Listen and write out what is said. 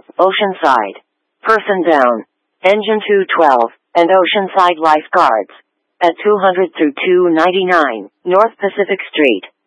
Oceanside. Person down. Engine 212, and Oceanside Lifeguards. At 200 through 299, North Pacific Street.